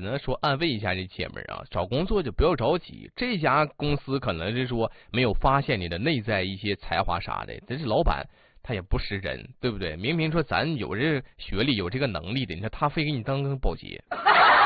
呢说安慰一下这姐们儿啊，找工作就不要着急，这家公司可能是说没有发现你的内在一些才华啥的，但是老板他也不识人，对不对？明明说咱有这学历有这个能力的，你说他非给你当保洁。